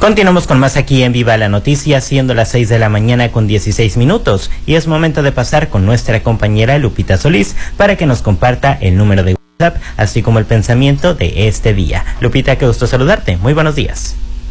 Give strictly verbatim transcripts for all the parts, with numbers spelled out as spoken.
Continuamos con más aquí en Viva la Noticia, siendo las seis de la mañana con dieciséis minutos, y es momento de pasar con nuestra compañera Lupita Solís para que nos comparta el número de WhatsApp, así como el pensamiento de este día. Lupita, qué gusto saludarte. Muy buenos días.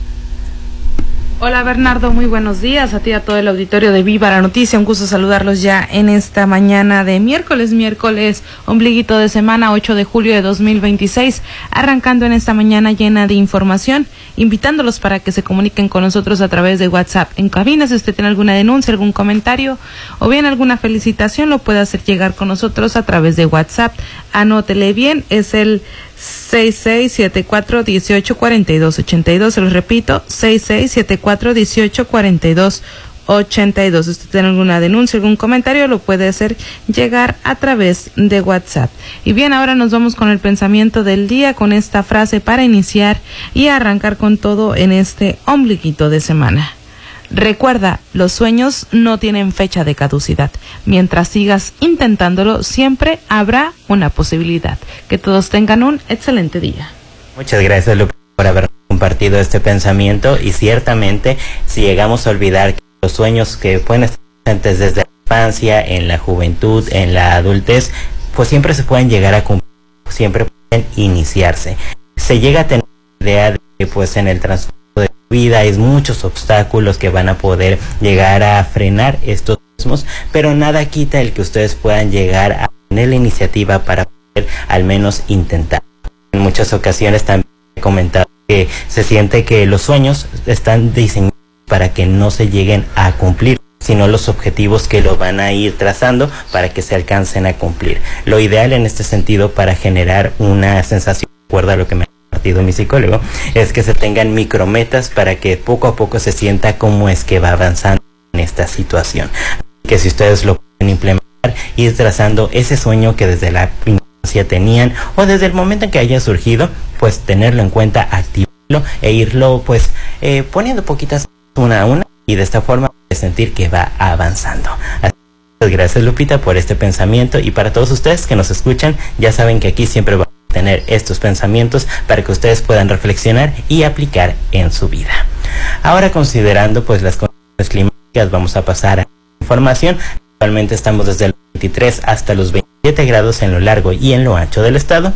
Hola Bernardo, muy buenos días a ti y a todo el auditorio de Viva la Noticia. Un gusto saludarlos ya en esta mañana de miércoles, miércoles, ombliguito de semana, ocho de julio de dos mil veintiséis, arrancando en esta mañana llena de información, invitándolos para que se comuniquen con nosotros a través de WhatsApp en cabina. Si usted tiene alguna denuncia, algún comentario o bien alguna felicitación, lo puede hacer llegar con nosotros a través de WhatsApp. Anótele bien, es el seis seis siete cuatro, uno ocho cuatro dos ocho dos, se los repito, seis seis siete cuatro, uno ocho cuatro dos ocho dos. Si usted tiene alguna denuncia, algún comentario, lo puede hacer llegar a través de WhatsApp. Y bien, ahora nos vamos con el pensamiento del día, con esta frase para iniciar y arrancar con todo en este ombliguito de semana. Recuerda, los sueños no tienen fecha de caducidad. Mientras sigas intentándolo, siempre habrá una posibilidad. Que todos tengan un excelente día. Muchas gracias, Lupita, por haber compartido este pensamiento. Y ciertamente, si llegamos a olvidar que los sueños que pueden estar presentes desde la infancia, en la juventud, en la adultez, pues siempre se pueden llegar a cumplir, siempre pueden iniciarse. Se llega a tener la idea de que pues en el transcurso de vida hay muchos obstáculos que van a poder llegar a frenar estos mismos, pero nada quita el que ustedes puedan llegar a tener la iniciativa para poder al menos intentar. En muchas ocasiones también he comentado que se siente que los sueños están diseñados para que no se lleguen a cumplir, sino los objetivos que lo van a ir trazando para que se alcancen a cumplir. Lo ideal en este sentido, para generar una sensación, de acuerdo a lo que me partido mi psicólogo, es que se tengan micrometas para que poco a poco se sienta cómo es que va avanzando en esta situación. Que si ustedes lo pueden implementar, ir trazando ese sueño que desde la infancia tenían o desde el momento en que haya surgido, pues tenerlo en cuenta, activarlo e irlo pues eh, poniendo poquitas una a una, y de esta forma sentir que va avanzando. Así que gracias, Lupita, por este pensamiento, y para todos ustedes que nos escuchan, ya saben que aquí siempre va tener estos pensamientos para que ustedes puedan reflexionar y aplicar en su vida. Ahora, considerando pues las condiciones climáticas, vamos a pasar a información. Actualmente estamos desde el veintitrés hasta los veintisiete grados en lo largo y en lo ancho del estado,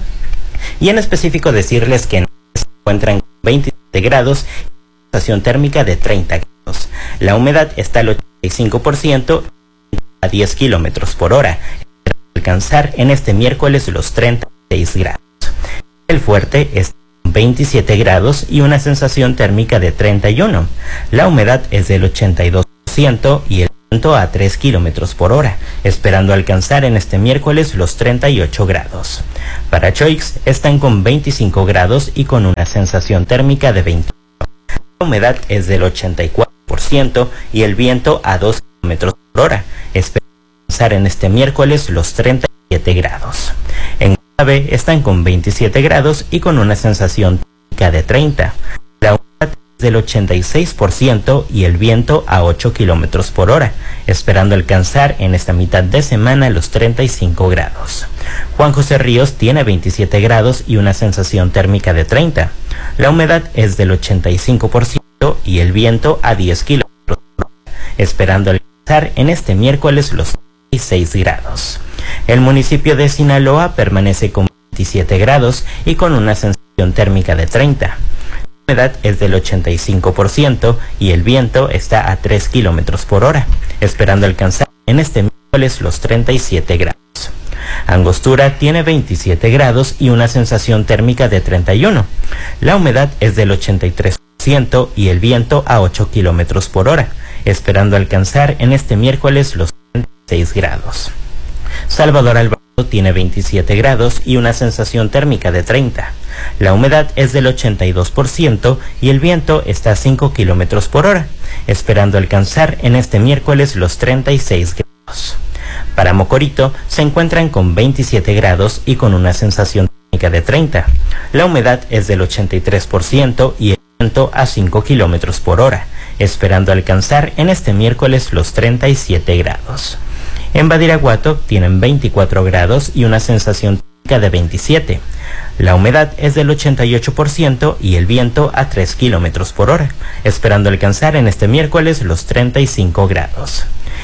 y en específico decirles que se encuentran veintisiete grados y sensación térmica de treinta grados. La humedad está al ochenta y cinco por ciento a diez kilómetros por hora, alcanzar en este miércoles los treinta y seis grados. El fuerte es veintisiete grados y una sensación térmica de treinta y uno. La humedad es del ochenta y dos por ciento y el viento a tres kilómetros por hora, esperando alcanzar en este miércoles los treinta y ocho grados. Para Choix están con veinticinco grados y con una sensación térmica de veintiuno. La humedad es del ochenta y cuatro por ciento y el viento a dos kilómetros por hora, esperando alcanzar en este miércoles los treinta y siete grados. En están con veintisiete grados y con una sensación térmica de treinta. La humedad es del ochenta y seis por ciento y el viento a ocho kilómetros por hora, esperando alcanzar en esta mitad de semana los treinta y cinco grados. Juan José Ríos tiene veintisiete grados y una sensación térmica de treinta. La humedad es del ochenta y cinco por ciento y el viento a diez kilómetros por hora, esperando alcanzar en este miércoles los treinta y seis grados. El municipio de Sinaloa permanece con veintisiete grados y con una sensación térmica de treinta. La humedad es del ochenta y cinco por ciento y el viento está a tres kilómetros por hora, esperando alcanzar en este miércoles los treinta y siete grados. Angostura tiene veintisiete grados y una sensación térmica de treinta y uno. La humedad es del ochenta y tres por ciento y el viento a ocho kilómetros por hora, esperando alcanzar en este miércoles los treinta y seis grados. Salvador Alvarado tiene veintisiete grados y una sensación térmica de treinta. La humedad es del ochenta y dos por ciento y el viento está a cinco kilómetros por hora, esperando alcanzar en este miércoles los treinta y seis grados. Para Mocorito se encuentran con veintisiete grados y con una sensación térmica de treinta. La humedad es del ochenta y tres por ciento y el viento a cinco kilómetros por hora, esperando alcanzar en este miércoles los treinta y siete grados. En Badiraguato tienen veinticuatro grados y una sensación de veintisiete. La humedad es del ochenta y ocho por ciento y el viento a tres kilómetros por hora, esperando alcanzar en este miércoles los treinta y cinco grados.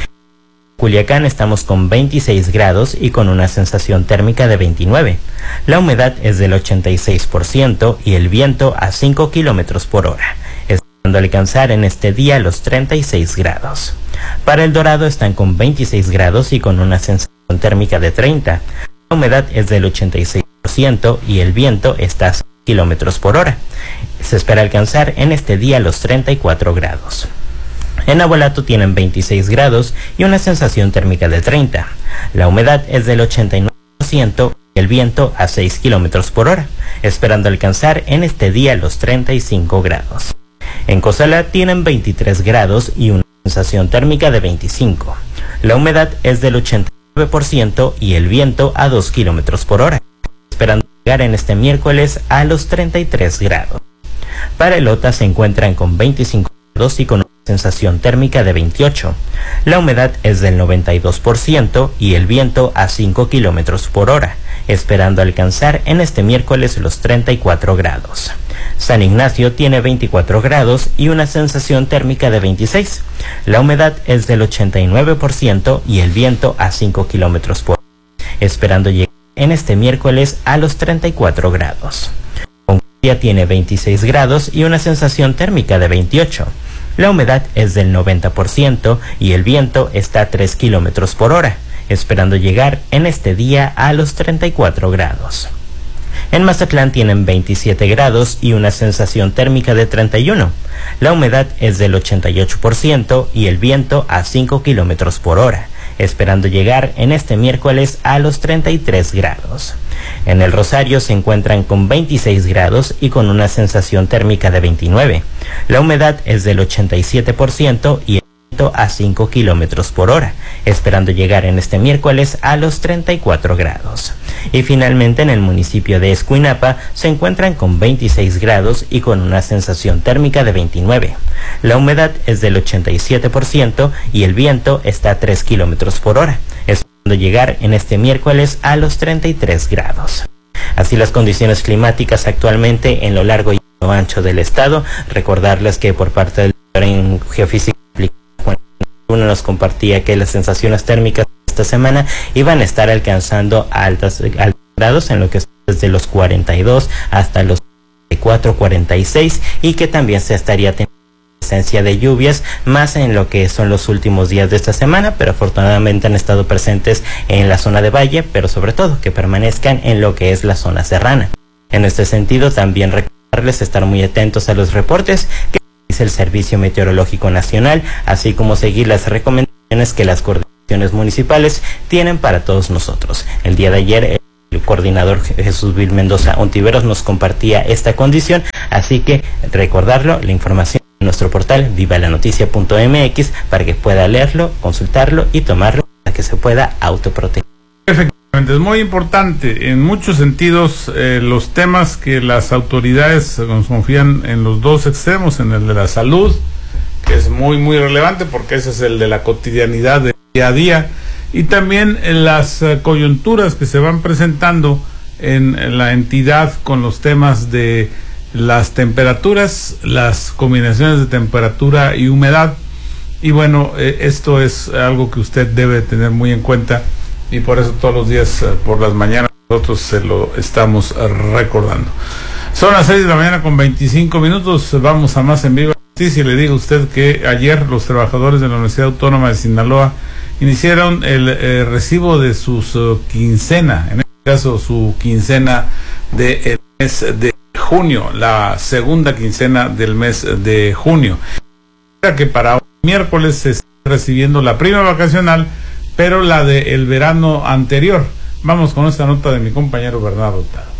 Culiacán estamos con veintiséis grados y con una sensación térmica de veintinueve. La humedad es del ochenta y seis por ciento y el viento a cinco kilómetros por hora, esperando alcanzar en este día los treinta y seis grados. Para El Dorado están con veintiséis grados y con una sensación térmica de treinta. La humedad es del ochenta y seis por ciento y el viento está a cinco kilómetros por hora. Se espera alcanzar en este día los treinta y cuatro grados. En Navolato tienen veintiséis grados y una sensación térmica de treinta. La humedad es del ochenta y nueve por ciento y el viento a seis kilómetros por hora, esperando alcanzar en este día los treinta y cinco grados. En Cozalá tienen veintitrés grados y una sensación térmica de veinticinco. La humedad es del ochenta y nueve por ciento y el viento a dos kilómetros por hora, esperando llegar en este miércoles a los treinta y tres grados. Para Elota se encuentran con veinticinco grados y con una sensación térmica de veintiocho. La humedad es del noventa y dos por ciento y el viento a cinco kilómetros por hora, esperando alcanzar en este miércoles los treinta y cuatro grados. San Ignacio tiene veinticuatro grados y una sensación térmica de veintiséis. La humedad es del ochenta y nueve por ciento y el viento a cinco kilómetros por hora, esperando llegar en este miércoles a los treinta y cuatro grados. Concordia tiene veintiséis grados y una sensación térmica de veintiocho. La humedad es del noventa por ciento y el viento está a tres kilómetros por hora, esperando llegar en este día a los treinta y cuatro grados. En Mazatlán tienen veintisiete grados y una sensación térmica de treinta y uno. La humedad es del ochenta y ocho por ciento y el viento a cinco kilómetros por hora, esperando llegar en este miércoles a los treinta y tres grados. En El Rosario se encuentran con veintiséis grados y con una sensación térmica de veintinueve. La humedad es del ochenta y siete por ciento y el viento a cinco kilómetros por hora, esperando llegar en este miércoles a los treinta y cuatro grados. Y finalmente en el municipio de Escuinapa se encuentran con veintiséis grados y con una sensación térmica de veintinueve. La humedad es del ochenta y siete por ciento y el viento está a tres kilómetros por hora, esperando llegar en este miércoles a los treinta y tres grados. Así las condiciones climáticas actualmente en lo largo y lo ancho del estado. Recordarles que por parte del en geofísica uno nos compartía que las sensaciones térmicas esta semana iban a estar alcanzando altas, altos grados en lo que es desde los cuarenta y dos hasta los cuarenta y cuatro, cuarenta y seis, y que también se estaría teniendo presencia de lluvias más en lo que son los últimos días de esta semana, pero afortunadamente han estado presentes en la zona de valle, pero sobre todo que permanezcan en lo que es la zona serrana. En este sentido también recordarles estar muy atentos a los reportes que dice el Servicio Meteorológico Nacional, así como seguir las recomendaciones que las coordinaciones municipales tienen para todos nosotros. El día de ayer el coordinador Jesús Vil Mendoza Ontiveros nos compartía esta condición, así que recordarlo, la información en nuestro portal viva la noticia punto m x para que pueda leerlo, consultarlo y tomarlo para que se pueda autoproteger. Efectivamente, es muy importante en muchos sentidos eh, los temas que las autoridades nos confían en los dos extremos, en el de la salud, que es muy muy relevante porque ese es el de la cotidianidad del día a día, y también en las uh, coyunturas que se van presentando en, en la entidad con los temas de las temperaturas, las combinaciones de temperatura y humedad. Y bueno, eh, esto es algo que usted debe tener muy en cuenta, y por eso todos los días uh, por las mañanas nosotros se lo estamos uh, recordando. Son las seis de la mañana con veinticinco minutos, vamos a más en vivo. Sí, si le digo a usted que ayer los trabajadores de la Universidad Autónoma de Sinaloa iniciaron el eh, recibo de sus uh, quincena, en este caso su quincena del mes de junio, la segunda quincena del mes de junio. Que para hoy, miércoles se está recibiendo la prima vacacional, pero la del verano anterior. Vamos con esta nota de mi compañero Bernardo Hurtado.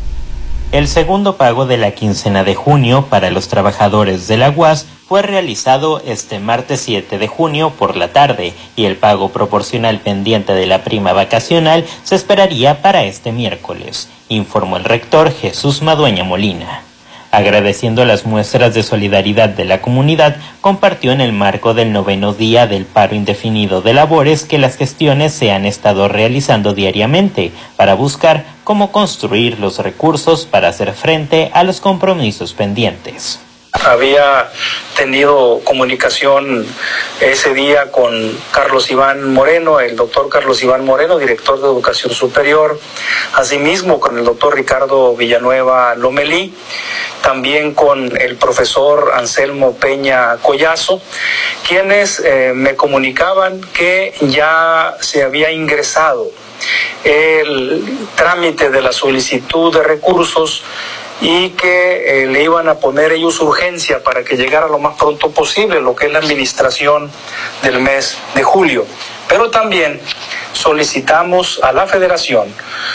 El segundo pago de la quincena de junio para los trabajadores de la U A S fue realizado este martes siete de junio por la tarde y el pago proporcional pendiente de la prima vacacional se esperaría para este miércoles, informó el rector Jesús Madueña Molina. Agradeciendo las muestras de solidaridad de la comunidad, compartió en el marco del noveno día del paro indefinido de labores que las gestiones se han estado realizando diariamente para buscar cómo construir los recursos para hacer frente a los compromisos pendientes. Había tenido comunicación ese día con Carlos Iván Moreno, el doctor Carlos Iván Moreno, director de Educación Superior, asimismo con el doctor Ricardo Villanueva Lomelí, también con el profesor Anselmo Peña Collazo, quienes eh, me comunicaban que ya se había ingresado el trámite de la solicitud de recursos y que eh, le iban a poner ellos urgencia para que llegara lo más pronto posible lo que es la administración del mes de julio. Pero también solicitamos a la Federación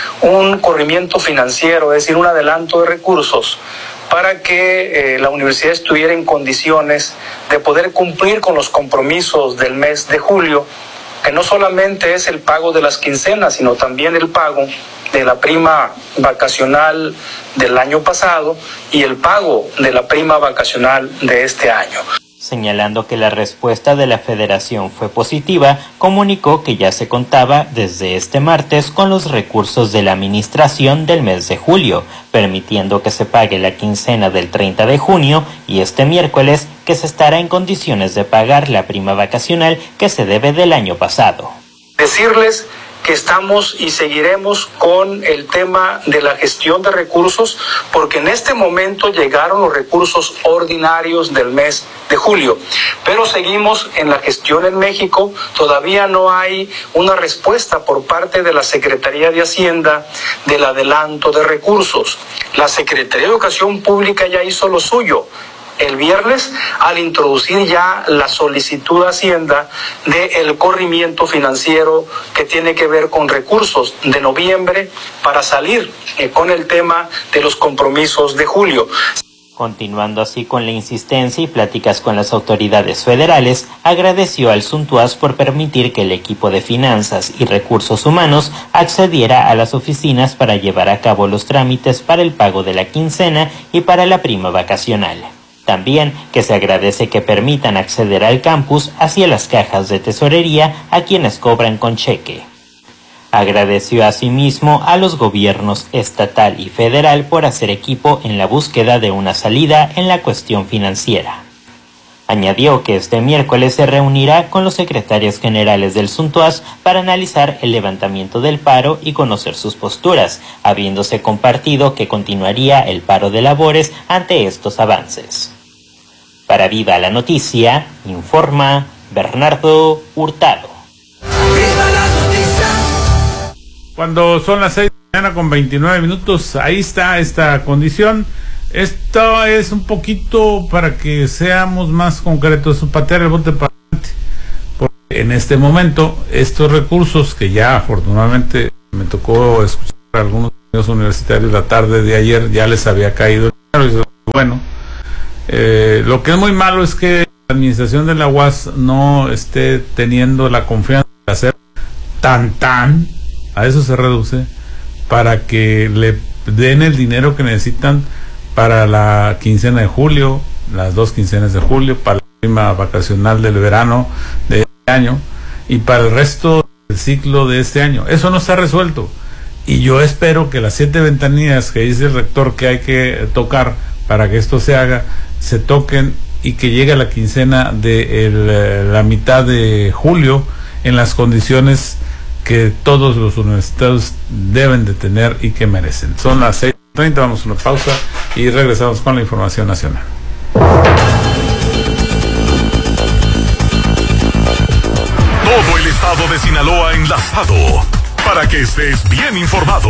un corrimiento financiero, es decir, un adelanto de recursos para que eh, la universidad estuviera en condiciones de poder cumplir con los compromisos del mes de julio, que no solamente es el pago de las quincenas, sino también el pago de la prima vacacional del año pasado y el pago de la prima vacacional de este año. Señalando que la respuesta de la Federación fue positiva, comunicó que ya se contaba desde este martes con los recursos de la administración del mes de julio, permitiendo que se pague la quincena del treinta de junio y este miércoles que se estará en condiciones de pagar la prima vacacional que se debe del año pasado. Decirles que estamos y seguiremos con el tema de la gestión de recursos, porque en este momento llegaron los recursos ordinarios del mes de julio, pero seguimos en la gestión en México. Todavía no hay una respuesta por parte de la Secretaría de Hacienda del adelanto de recursos. La Secretaría de Educación Pública ya hizo lo suyo el viernes al introducir ya la solicitud a Hacienda del corrimiento financiero que tiene que ver con recursos de noviembre para salir eh, con el tema de los compromisos de julio. Continuando así con la insistencia y pláticas con las autoridades federales, agradeció al Suntuaz por permitir que el equipo de finanzas y recursos humanos accediera a las oficinas para llevar a cabo los trámites para el pago de la quincena y para la prima vacacional. También que se agradece que permitan acceder al campus hacia las cajas de tesorería a quienes cobran con cheque. Agradeció asimismo a los gobiernos estatal y federal por hacer equipo en la búsqueda de una salida en la cuestión financiera. Añadió que este miércoles se reunirá con los secretarios generales del Suntuaz para analizar el levantamiento del paro y conocer sus posturas, habiéndose compartido que continuaría el paro de labores ante estos avances. Para Viva la Noticia, informa Bernardo Hurtado. Cuando son las seis de la mañana con veintinueve minutos, ahí está esta condición. Esto es un poquito para que seamos más concretos, patear el bote para adelante. Porque en este momento, estos recursos que ya afortunadamente me tocó escuchar a algunos universitarios la tarde de ayer, ya les había caído el dinero. Bueno, eh, lo que es muy malo es que la administración de la U A S no esté teniendo la confianza de hacer tan tan, a eso se reduce, para que le den el dinero que necesitan para la quincena de julio, las dos quincenas de julio, para la prima vacacional del verano de este año y para el resto del ciclo de este año. Eso no está resuelto y yo espero que las siete ventanillas que dice el rector que hay que tocar para que esto se haga, se toquen y que llegue a la quincena de el, la mitad de julio en las condiciones que todos los universitarios deben de tener y que merecen. Son las seis treinta, vamos a una pausa y regresamos con la información nacional. Todo el estado de Sinaloa enlazado para que estés bien informado.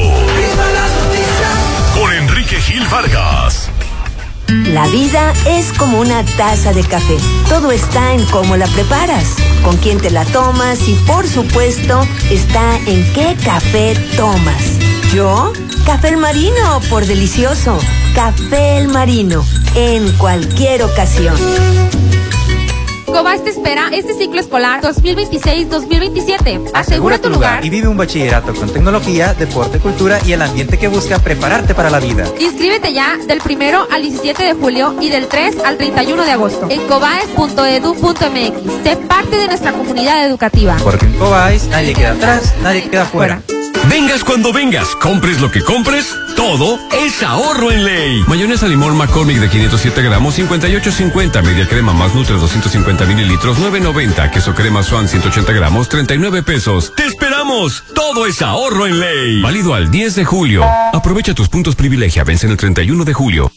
Con Enrique Gil Vargas. La vida es como una taza de café. Todo está en cómo la preparas, con quién te la tomas y, por supuesto, está en qué café tomas. ¿Yo? Café El Marino, por delicioso. Café El Marino, en cualquier ocasión. Cobás te espera este ciclo escolar dos mil veintiséis dos mil veintisiete. Asegura tu lugar y vive un bachillerato con tecnología, deporte, cultura y el ambiente que busca prepararte para la vida. Inscríbete ya del primero al diecisiete de julio y del tres al treinta y uno de agosto en cobaes punto edu punto m x. Sé parte de nuestra comunidad educativa. Porque en Cobaes nadie queda atrás, nadie queda fuera. Vengas cuando vengas, compres lo que compres, todo es ahorro en ley. Mayonesa limón McCormick de quinientos siete gramos, cincuenta y ocho cincuenta. Media crema más Nutre doscientos cincuenta mililitros, nueve noventa. Queso crema Swan ciento ochenta gramos, treinta y nueve pesos. ¡Te esperamos! Todo es ahorro en ley. Válido al diez de julio. Aprovecha tus puntos privilegia, vencen el treinta y uno de julio.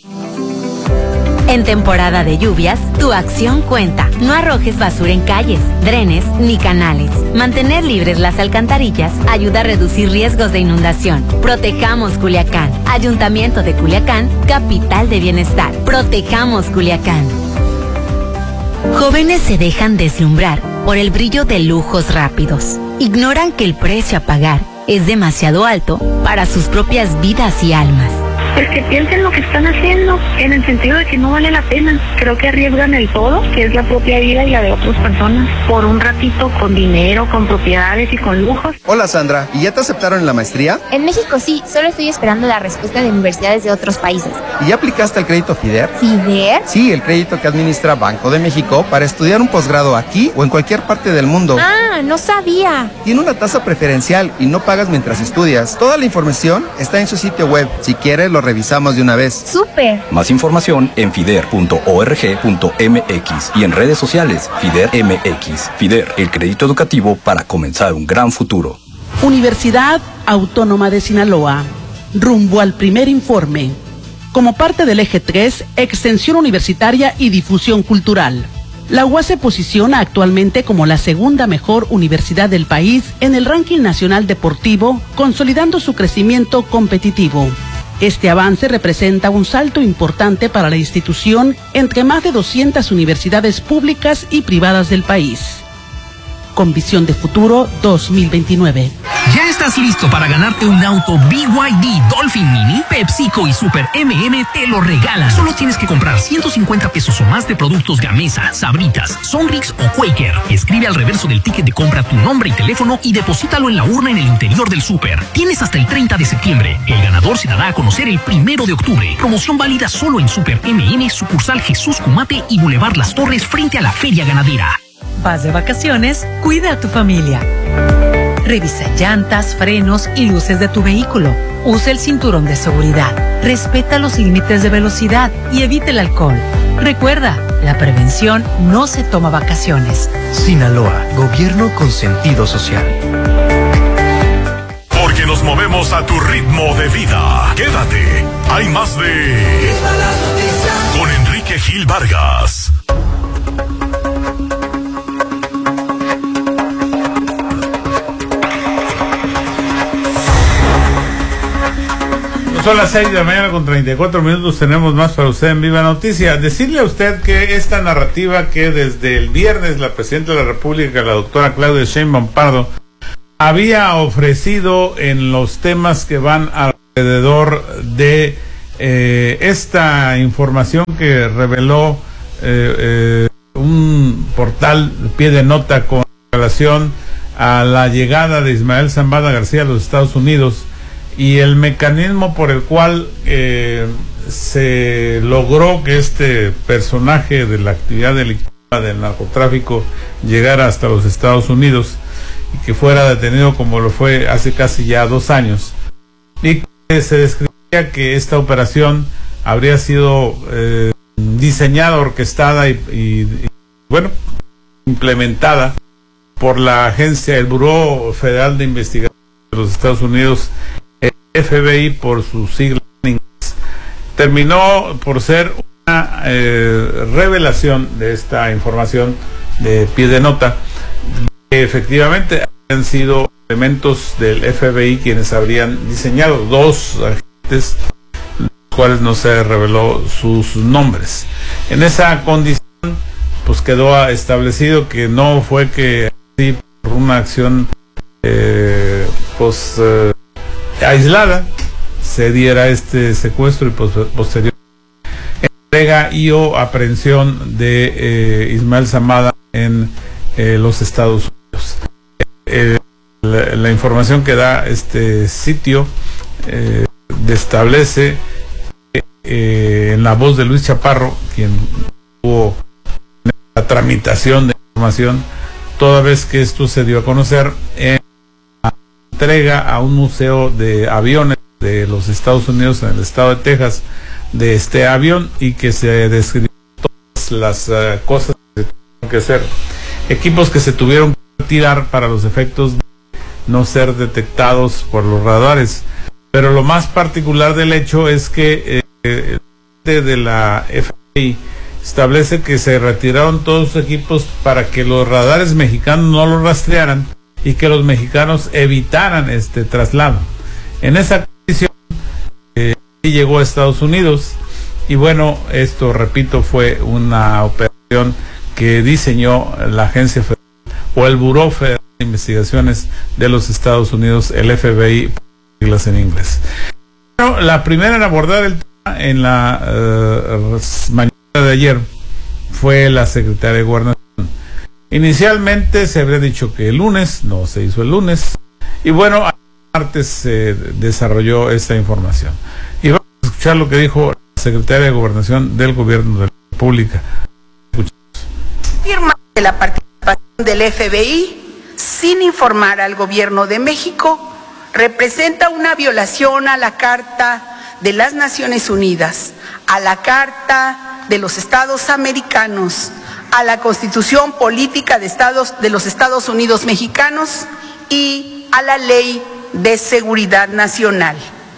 En temporada de lluvias, tu acción cuenta. No arrojes basura en calles, drenes ni canales. Mantener libres las alcantarillas ayuda a reducir riesgos de inundación. Protejamos Culiacán. Ayuntamiento de Culiacán, capital de bienestar. Protejamos Culiacán. Jóvenes se dejan deslumbrar por el brillo de lujos rápidos. Ignoran que el precio a pagar es demasiado alto para sus propias vidas y almas. Pues que piensen lo que están haciendo, en el sentido de que no vale la pena. Creo que arriesgan el todo, que es la propia vida y la de otras personas, por un ratito con dinero, con propiedades y con lujos. Hola Sandra, ¿y ya te aceptaron en la maestría? En México sí, solo estoy esperando la respuesta de universidades de otros países. ¿Y ya aplicaste al crédito FIDER? ¿FIDER? Sí, el crédito que administra Banco de México para estudiar un posgrado aquí o en cualquier parte del mundo. Ah, no sabía. Tiene una tasa preferencial y no pagas mientras estudias. Toda la información está en su sitio web. Si quieres, lo revisamos de una vez. ¡Súper! Más información en fider punto org punto m x y en redes sociales FIDER M X. FIDER, el crédito educativo para comenzar un gran futuro. Universidad Autónoma de Sinaloa. Rumbo al primer informe. Como parte del eje tres, extensión universitaria y difusión cultural. La U A S se posiciona actualmente como la segunda mejor universidad del país en el ranking nacional deportivo, consolidando su crecimiento competitivo. Este avance representa un salto importante para la institución entre más de doscientas universidades públicas y privadas del país. Con visión de futuro dos mil veintinueve. ¿Ya estás listo para ganarte un auto B Y D Dolphin Mini? PepsiCo y Super M and M te lo regalan. Solo tienes que comprar ciento cincuenta pesos o más de productos Gamesa, Sabritas, Sonrix o Quaker. Escribe al reverso del ticket de compra tu nombre y teléfono y deposítalo en la urna en el interior del súper. Tienes hasta el treinta de septiembre. El ganador se dará a conocer el primero de octubre. Promoción válida solo en Super M and M, sucursal Jesús Cumate y Boulevard Las Torres frente a la Feria Ganadera. Vas de vacaciones, cuida a tu familia. Revisa llantas, frenos y luces de tu vehículo. Usa el cinturón de seguridad. Respeta los límites de velocidad y evita el alcohol. Recuerda, la prevención no se toma vacaciones. Sinaloa, gobierno con sentido social. Porque nos movemos a tu ritmo de vida. Quédate. Hay más de... Con Enrique Gil Vargas. Son las seis de la mañana con treinta y cuatro minutos. Tenemos más para usted en Viva Noticia. Decirle a usted que esta narrativa que desde el viernes la Presidenta de la República, la doctora Claudia Sheinbaum Pardo, había ofrecido en los temas que van alrededor de eh, esta información que reveló eh, eh, un portal de pie de nota con relación a la llegada de Ismael Zambada García a los Estados Unidos y el mecanismo por el cual eh, se logró que este personaje de la actividad delictiva del narcotráfico llegara hasta los Estados Unidos y que fuera detenido como lo fue hace casi ya dos años. Y que se describía que esta operación habría sido eh, diseñada, orquestada y, y, y, bueno, implementada por la agencia, el Buró Federal de Investigación de los Estados Unidos, el F B I por sus siglas en inglés. Terminó por ser una eh, revelación de esta información de pie de nota, que efectivamente habían sido elementos del F B I quienes habrían diseñado, dos agentes, los cuales no se reveló sus nombres. En esa condición, pues quedó establecido que no fue que así por una acción eh, pues eh, aislada se diera este secuestro y pues, posterior entrega y o aprehensión de eh, Ismael Zambada en eh, los Estados Unidos. Eh, la, la información que da este sitio eh, establece eh, en la voz de Luis Chaparro, quien tuvo la tramitación de información, toda vez que esto se dio a conocer en la entrega a un museo de aviones de los Estados Unidos en el estado de Texas de este avión, y que se describió todas las uh, cosas que se tuvieron que hacer, equipos que se tuvieron que retirar para los efectos de no ser detectados por los radares. Pero lo más particular del hecho es que eh, de la F B I establece que se retiraron todos los equipos para que los radares mexicanos no los rastrearan y que los mexicanos evitaran este traslado. En esa condición eh, llegó a Estados Unidos, y bueno, esto, repito, fue una operación que diseñó la Agencia Federal o el Buró Federal de Investigaciones de los Estados Unidos, el F B I, por siglas en inglés. Bueno, la primera en abordar el tema en la uh, mañana de ayer fue la secretaria de Gobernación. Inicialmente se habría dicho que el lunes, no se hizo el lunes, y bueno, el martes se desarrolló esta información. Y vamos a escuchar lo que dijo la secretaria de Gobernación del Gobierno de la República. Afirma que la participación del F B I sin informar al Gobierno de México representa una violación a la Carta de las Naciones Unidas, a la Carta de los Estados Americanos, a la Constitución Política de Estados de los Estados Unidos Mexicanos y a la Ley de Seguridad Nacional.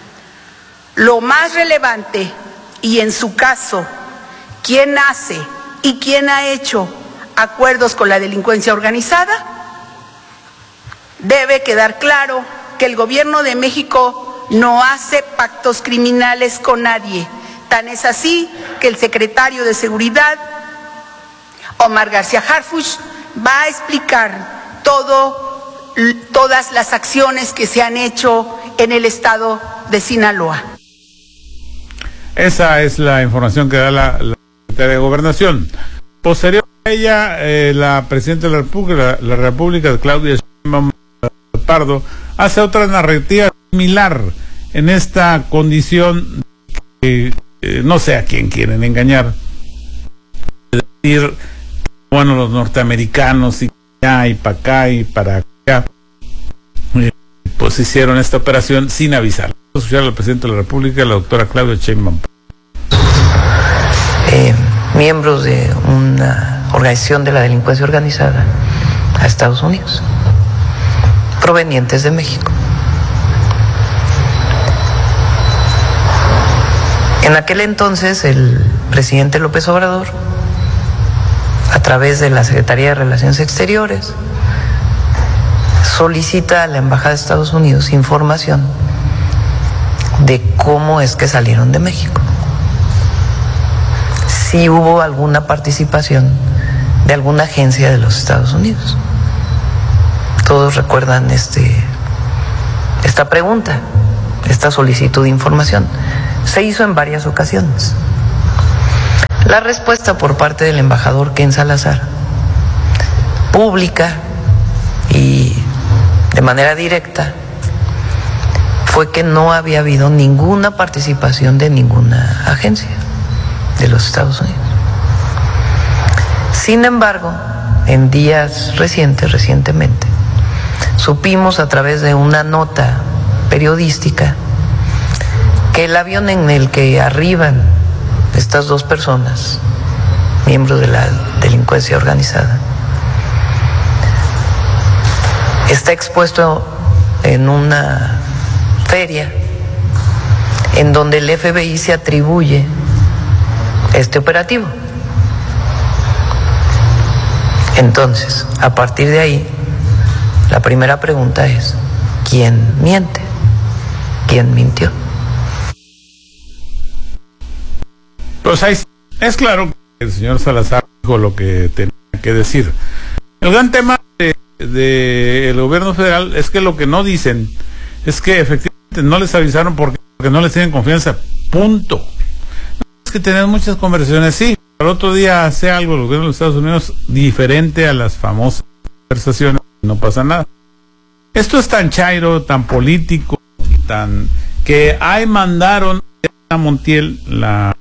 Lo más relevante, y en su caso, ¿quién hace y quién ha hecho acuerdos con la delincuencia organizada? Debe quedar claro que el Gobierno de México no hace pactos criminales con nadie. Tan es así que el secretario de Seguridad, Omar García Harfuch, va a explicar todo, todas las acciones que se han hecho en el estado de Sinaloa. Esa es la información que da la, la Secretaría de Gobernación. Posterior a ella, eh, la Presidenta de la República, la, la República, Claudia Sheinbaum Pardo, hace otra narrativa similar en esta condición que eh, no sé a quién quieren engañar. Es decir, bueno, los norteamericanos y allá y para acá y para acá, eh, pues hicieron esta operación sin avisar. Vamos a escuchar al presidente de la República, la doctora Claudia Sheinbaum. Eh, miembros de una organización de la delincuencia organizada a Estados Unidos, provenientes de México. En aquel entonces, el presidente López Obrador, a través de la Secretaría de Relaciones Exteriores, solicita a la Embajada de Estados Unidos información de cómo es que salieron de México. Si hubo alguna participación de alguna agencia de los Estados Unidos. Todos recuerdan este, esta pregunta, esta solicitud de información. Se hizo en varias ocasiones. La respuesta por parte del embajador Ken Salazar, pública y de manera directa, fue que no había habido ninguna participación de ninguna agencia de los Estados Unidos. Sin embargo, en días recientes, recientemente, supimos a través de una nota periodística que el avión en el que arriban estas dos personas, miembros de la delincuencia organizada, está expuesto en una feria en donde el F B I se atribuye este operativo. Entonces, a partir de ahí, la primera pregunta es, ¿quién miente? ¿Quién mintió? Pues ahí es claro que el señor Salazar dijo lo que tenía que decir. El gran tema del de, de gobierno federal es que lo que no dicen es que efectivamente no les avisaron porque, porque no les tienen confianza. Punto. No es que tenemos muchas conversaciones, sí, al otro día hace algo el gobierno de los Estados Unidos diferente a las famosas conversaciones, no pasa nada. Esto es tan chairo, tan político, tan que ahí mandaron a Montiel, la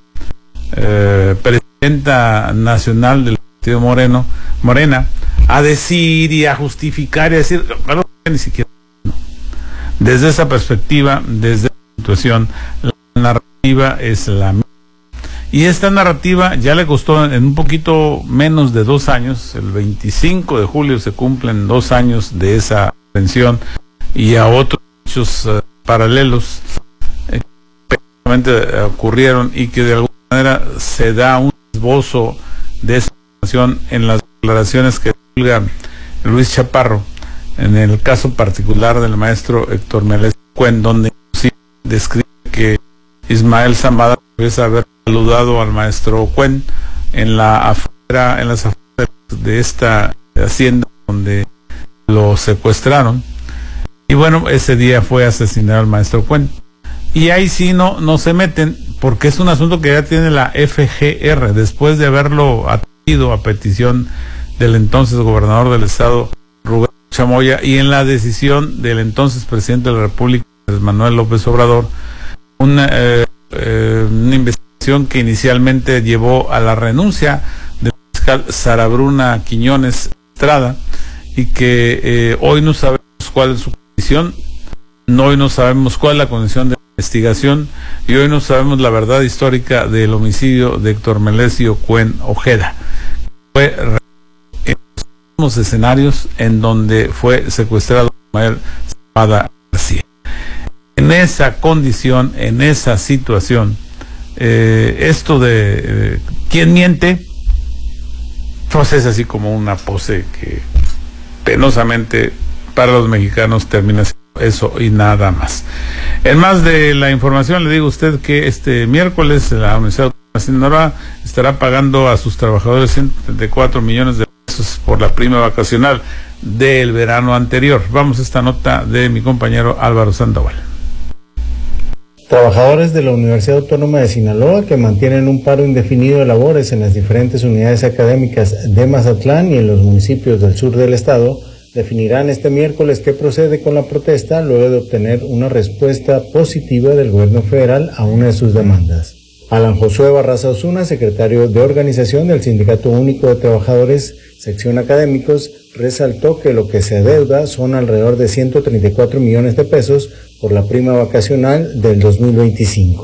eh, presidenta nacional del partido Moreno, Morena, a decir y a justificar y a decir, bueno, ni siquiera, no. Desde esa perspectiva, desde esa situación, la narrativa es la misma. Y esta narrativa ya le costó en un poquito menos de dos años, el veinticinco de julio se cumplen dos años de esa pensión y a otros hechos uh, paralelos eh, que prácticamente ocurrieron y que de alguna manera se da un esbozo de esa situación en las declaraciones que divulga Luis Chaparro, en el caso particular del maestro Héctor Melés Cuen, donde sí describe que Ismael Zambada puede haber saludado al maestro Cuen en la afuera, en las afueras de esta hacienda donde lo secuestraron, y bueno, ese día fue asesinado al maestro Cuen, y ahí sí no, no se meten, porque es un asunto que ya tiene la F G R, después de haberlo atendido a petición del entonces gobernador del estado, Rubén Chamoya, y en la decisión del entonces presidente de la República, Manuel López Obrador, una, eh, eh, una investigación que inicialmente llevó a la renuncia del fiscal Sara Bruna Quiñones Estrada, y que eh, hoy no sabemos cuál es su condición, no, hoy no sabemos cuál es la condición de la investigación, y hoy no sabemos la verdad histórica del homicidio de Héctor Melesio Cuen Ojeda. Fue en los mismos escenarios en donde fue secuestrado Ismael Zambada García. En esa condición, en esa situación, eh, esto de eh, ¿quién miente? Pues es así como una pose que penosamente para los mexicanos termina siendo eso y nada más. En más de la información, le digo a usted que este miércoles la Universidad Autónoma de Sinaloa estará pagando a sus trabajadores ciento setenta y cuatro millones de pesos por la prima vacacional del verano anterior. Vamos a esta nota de mi compañero Álvaro Sandoval. Trabajadores de la Universidad Autónoma de Sinaloa que mantienen un paro indefinido de labores en las diferentes unidades académicas de Mazatlán y en los municipios del sur del estado definirán este miércoles qué procede con la protesta luego de obtener una respuesta positiva del gobierno federal a una de sus demandas. Alan Josué Barraza Osuna, secretario de organización del Sindicato Único de Trabajadores, sección académicos, resaltó que lo que se adeuda son alrededor de ciento treinta y cuatro millones de pesos por la prima vacacional del dos mil veinticinco.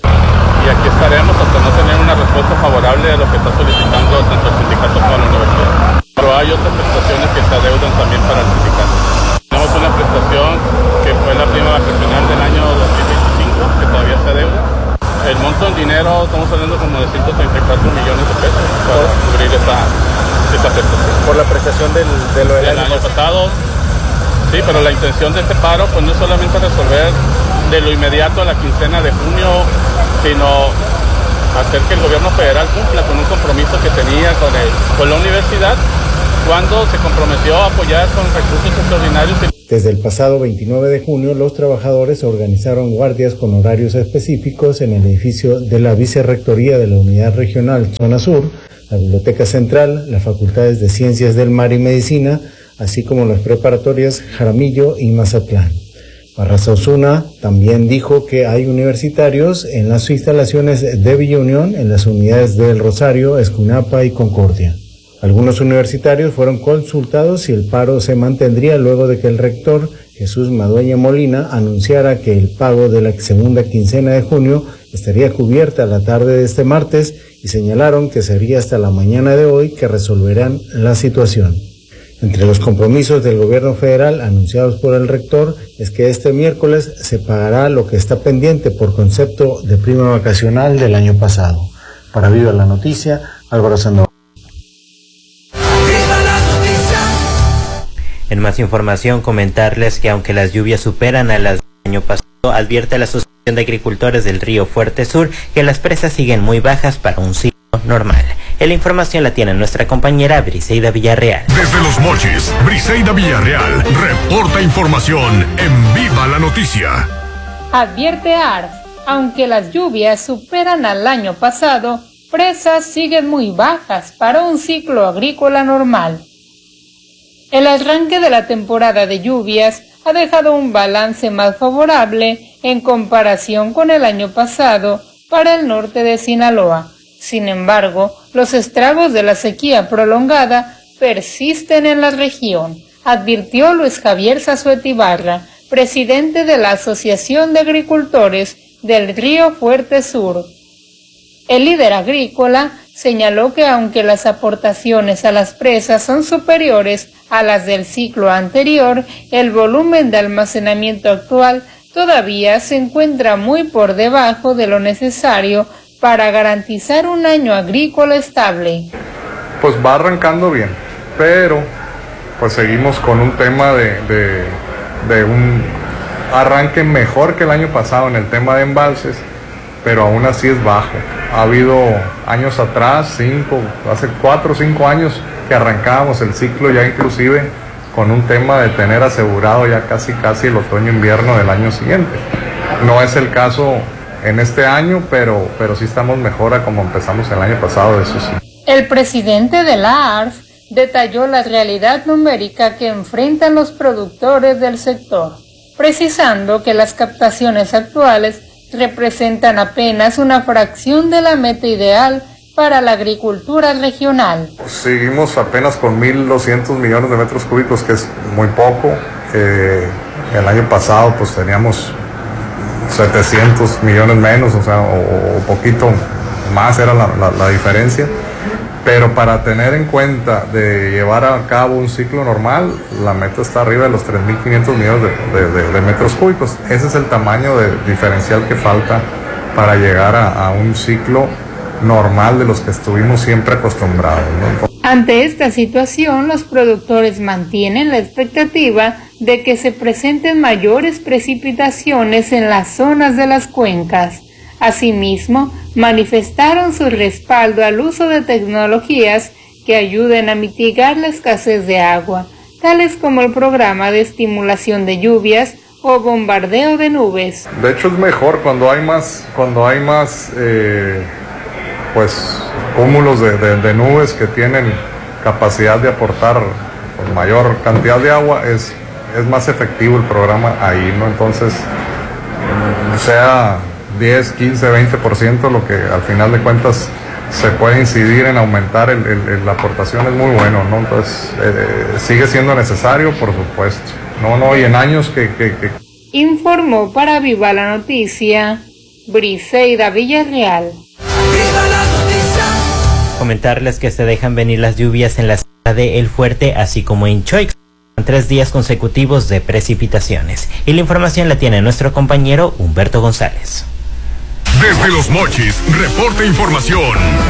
Y aquí estaremos hasta no tener una respuesta favorable a lo que está solicitando tanto el sindicato como la universidad. Pero hay otras prestaciones que se adeudan también para el sindicato. Tenemos una prestación que fue la prima vacacional del año dos mil veinticinco, que todavía se adeuda. El monto en dinero, estamos hablando como de ciento treinta y cuatro millones de pesos para cubrir esta, esta prestación. Por la prestación del, de lo del, del año, año pasado. Sí, pero la intención de este paro pues no es solamente resolver de lo inmediato a la quincena de junio, sino hacer que el gobierno federal cumpla con un compromiso que tenía con, el, con la universidad cuando se comprometió a apoyar con recursos extraordinarios. Desde el pasado veintinueve de junio, los trabajadores organizaron guardias con horarios específicos en el edificio de la Vicerrectoría de la Unidad Regional Zona Sur, la Biblioteca Central, las Facultades de Ciencias del Mar y Medicina, así como las preparatorias Jaramillo y Mazatlán. Barraza Osuna también dijo que hay universitarios en las instalaciones de Villa Unión, en las unidades del Rosario, Escunapa y Concordia. Algunos universitarios fueron consultados si el paro se mantendría luego de que el rector Jesús Madueña Molina anunciara que el pago de la segunda quincena de junio estaría cubierta la tarde de este martes y señalaron que sería hasta la mañana de hoy que resolverán la situación. Entre los compromisos del gobierno federal anunciados por el rector es que este miércoles se pagará lo que está pendiente por concepto de prima vacacional del año pasado. Para Viva la Noticia, Álvaro Sandoval. En más información, comentarles que aunque las lluvias superan a las del año pasado, advierte la Asociación de Agricultores del Río Fuerte Sur que las presas siguen muy bajas para un ciclo normal. La información la tiene nuestra compañera Briseida Villarreal. Desde Los Mochis, Briseida Villarreal reporta información en Viva la Noticia. Advierte A R S, aunque las lluvias superan al año pasado, presas siguen muy bajas para un ciclo agrícola normal. El arranque de la temporada de lluvias ha dejado un balance más favorable en comparación con el año pasado para el norte de Sinaloa. Sin embargo, los estragos de la sequía prolongada persisten en la región, advirtió Luis Javier Zazuetibarra, presidente de la Asociación de Agricultores del Río Fuerte Sur. El líder agrícola señaló que aunque las aportaciones a las presas son superiores a las del ciclo anterior, el volumen de almacenamiento actual todavía se encuentra muy por debajo de lo necesario para garantizar un año agrícola estable. Pues va arrancando bien, pero pues seguimos con un tema de, de, de un arranque mejor que el año pasado en el tema de embalses, pero aún así es bajo. Ha habido años atrás, cinco, hace cuatro o cinco años que arrancábamos el ciclo ya inclusive con un tema de tener asegurado ya casi casi el otoño-invierno del año siguiente. No es el caso en este año, pero, pero sí estamos mejor a como empezamos el año pasado, eso sí. El presidente de la A R F detalló la realidad numérica que enfrentan los productores del sector, precisando que las captaciones actuales representan apenas una fracción de la meta ideal para la agricultura regional. Seguimos apenas con mil doscientos millones de metros cúbicos, que es muy poco. Eh, el año pasado pues teníamos setecientos millones menos, o sea, o, o poquito más era la, la, la diferencia. Pero para tener en cuenta de llevar a cabo un ciclo normal, la meta está arriba de los tres mil quinientos millones de, de, de, de metros cúbicos. Ese es el tamaño de diferencial que falta para llegar a, a un ciclo normal de los que estuvimos siempre acostumbrados, ¿no? Ante esta situación, los productores mantienen la expectativa de que se presenten mayores precipitaciones en las zonas de las cuencas. Asimismo, manifestaron su respaldo al uso de tecnologías que ayuden a mitigar la escasez de agua, tales como el programa de estimulación de lluvias o bombardeo de nubes. De hecho es mejor cuando hay más, cuando hay más eh, pues cúmulos de, de, de nubes que tienen capacidad de aportar pues, mayor cantidad de agua, es, es más efectivo el programa ahí, ¿no? Entonces, sea diez, quince, veinte por ciento, lo que al final de cuentas se puede incidir en aumentar el, el, el, la aportación es muy bueno, ¿no? Entonces, eh, sigue siendo necesario, por supuesto. No, no, y en años que... que, que... Informó para Viva la Noticia, Briseida Villarreal. ¡Viva la noticia! Comentarles que se dejan venir las lluvias en la ciudad de El Fuerte, así como en Choix. Tres días consecutivos de precipitaciones. Y la información la tiene nuestro compañero Humberto González. Desde Los Mochis, reporta información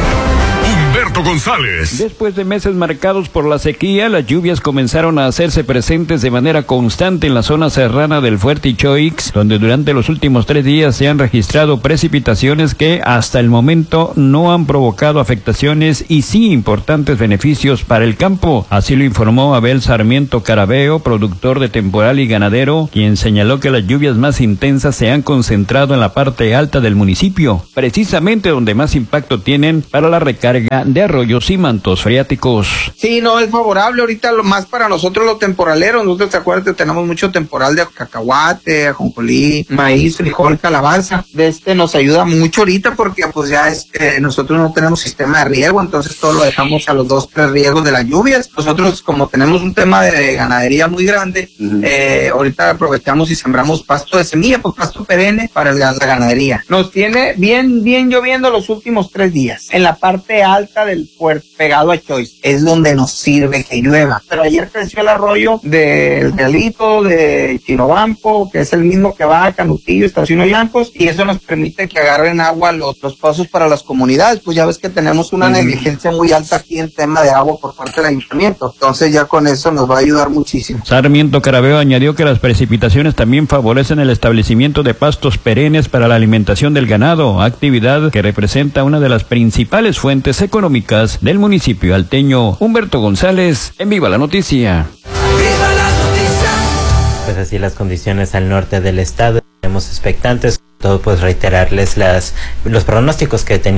Humberto González. Después de meses marcados por la sequía, las lluvias comenzaron a hacerse presentes de manera constante en la zona serrana del Fuerte y Choix, donde durante los últimos tres días se han registrado precipitaciones que hasta el momento no han provocado afectaciones y sí importantes beneficios para el campo. Así lo informó Abel Sarmiento Carabeo, productor de temporal y ganadero, quien señaló que las lluvias más intensas se han concentrado en la parte alta del municipio, precisamente donde más impacto tienen para la recarga de arroyos y mantos freáticos. Sí, no, es favorable ahorita lo más para nosotros los temporaleros. Nosotros, te acuerdas que tenemos mucho temporal de cacahuate, ajonjolí, maíz, frijol, calabaza. De este nos ayuda mucho ahorita porque pues ya es, eh, nosotros no tenemos sistema de riego, entonces todo lo dejamos a los dos, tres riegos de las lluvias. Nosotros como tenemos un tema de ganadería muy grande, uh-huh. eh, ahorita aprovechamos y sembramos pasto de semilla, pues pasto perenne para el, la ganadería. Nos tiene bien, bien lloviendo los últimos tres días. En la parte alta del puerto, pegado a Choix, es donde nos sirve que llueva. Pero ayer creció el arroyo del Realito, de Chinobampo, que es el mismo que va a Canutillo, Estación Ollancos, y eso nos permite que agarren agua los, los pozos para las comunidades. Pues ya ves que tenemos una mm. negligencia muy alta aquí en tema de agua por parte del ayuntamiento. Entonces ya con eso nos va a ayudar muchísimo. Sarmiento Carabeo añadió que las precipitaciones también favorecen el establecimiento de pastos perennes para la alimentación del ganado, actividad que representa una de las principales fuentes económicas del municipio alteño. Humberto González, en Viva la Noticia. ¡Viva la noticia! Pues así las condiciones al norte del estado. Tenemos expectantes, todo pues reiterarles las los pronósticos que tenía el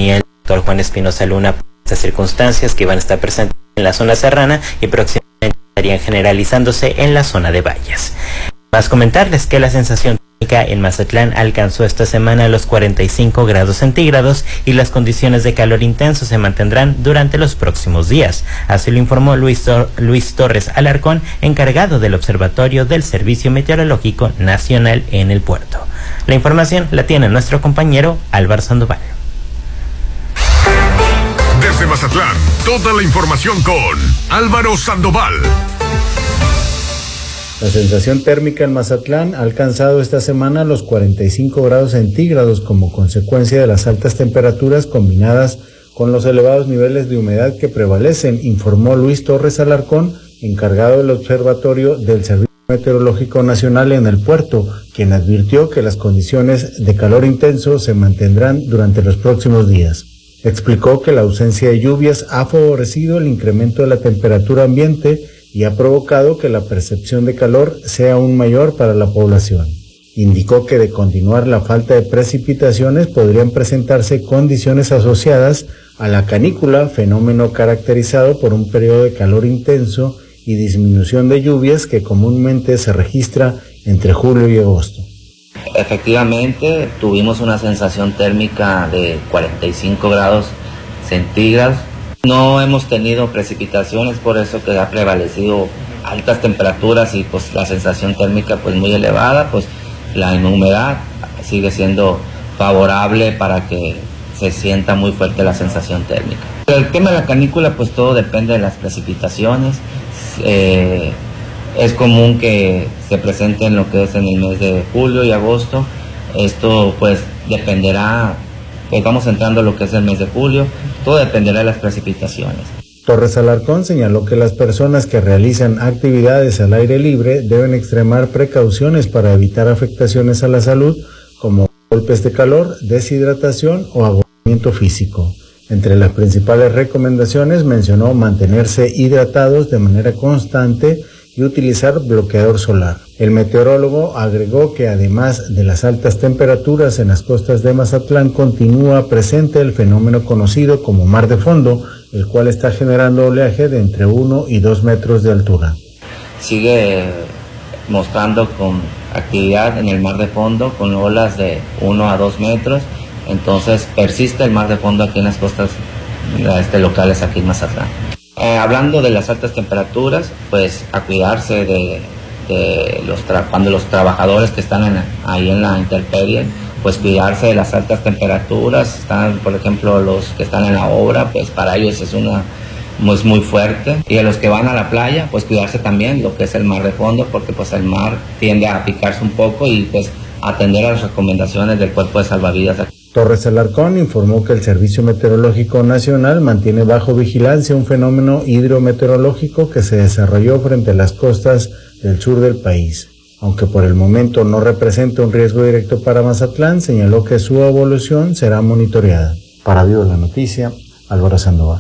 doctor Juan Espinosa Luna por estas circunstancias que van a estar presentes en la zona serrana y próximamente estarían generalizándose en la zona de valles. Más comentarles que la sensación térmica en Mazatlán alcanzó esta semana los cuarenta y cinco grados centígrados y las condiciones de calor intenso se mantendrán durante los próximos días. Así lo informó Luis, Tor- Luis Torres Alarcón, encargado del Observatorio del Servicio Meteorológico Nacional en el puerto. La información la tiene nuestro compañero Álvaro Sandoval. Desde Mazatlán, toda la información con Álvaro Sandoval. La sensación térmica en Mazatlán ha alcanzado esta semana los cuarenta y cinco grados centígrados como consecuencia de las altas temperaturas combinadas con los elevados niveles de humedad que prevalecen, informó Luis Torres Alarcón, encargado del Observatorio del Servicio Meteorológico Nacional en el puerto, quien advirtió que las condiciones de calor intenso se mantendrán durante los próximos días. Explicó que la ausencia de lluvias ha favorecido el incremento de la temperatura ambiente y ha provocado que la percepción de calor sea aún mayor para la población. Indicó que de continuar la falta de precipitaciones podrían presentarse condiciones asociadas a la canícula, fenómeno caracterizado por un periodo de calor intenso y disminución de lluvias que comúnmente se registra entre julio y agosto. Efectivamente, tuvimos una sensación térmica de cuarenta y cinco grados centígrados. No hemos tenido precipitaciones, por eso que ha prevalecido altas temperaturas y pues la sensación térmica pues muy elevada, pues la humedad sigue siendo favorable para que se sienta muy fuerte la sensación térmica. El tema de la canícula pues todo depende de las precipitaciones. Eh, es común que se presente en lo que es en el mes de julio y agosto. Esto pues dependerá. Pues vamos entrando a lo que es el mes de julio, todo dependerá de las precipitaciones. Torres Alarcón señaló que las personas que realizan actividades al aire libre deben extremar precauciones para evitar afectaciones a la salud, como golpes de calor, deshidratación o agotamiento físico. Entre las principales recomendaciones mencionó mantenerse hidratados de manera constante y utilizar bloqueador solar. El meteorólogo agregó que además de las altas temperaturas en las costas de Mazatlán continúa presente el fenómeno conocido como mar de fondo, el cual está generando oleaje de entre uno y dos metros de altura. Sigue mostrando con actividad en el mar de fondo con olas de uno a dos metros, entonces persiste el mar de fondo aquí en las costas este, locales aquí en Mazatlán. Eh, hablando de las altas temperaturas, pues a cuidarse de, de los tra- cuando los trabajadores que están en, ahí en la intemperie, pues cuidarse de las altas temperaturas. Están, por ejemplo, los que están en la obra, pues para ellos es una es muy fuerte. Y a los que van a la playa, pues cuidarse también lo que es el mar de fondo, porque pues el mar tiende a picarse un poco y pues atender a las recomendaciones del Cuerpo de Salvavidas. Torres Alarcón informó que el Servicio Meteorológico Nacional mantiene bajo vigilancia un fenómeno hidrometeorológico que se desarrolló frente a las costas del sur del país. Aunque por el momento no representa un riesgo directo para Mazatlán, señaló que su evolución será monitoreada. Para Viva la Noticia, Álvaro Sandoval.